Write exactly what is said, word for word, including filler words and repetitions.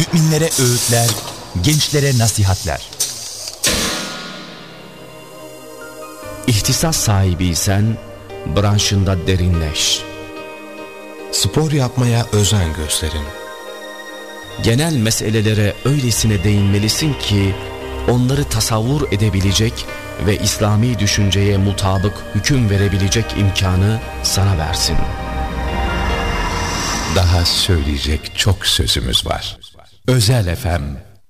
müminlere öğütler, gençlere nasihatler. İhtisas sahibiysen branşında derinleş. Spor yapmaya özen gösterin. Genel meselelere öylesine değinmelisin ki onları tasavvur edebilecek ve İslami düşünceye mutabık hüküm verebilecek imkanı sana versin. Daha söyleyecek çok sözümüz var. Özel F M